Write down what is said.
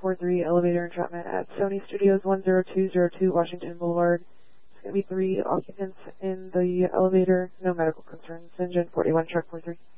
43, elevator entrapment at Sony Studios 10202 Washington Boulevard. There's going to be 3 occupants in the elevator, no medical concerns. Engine 41, truck 43.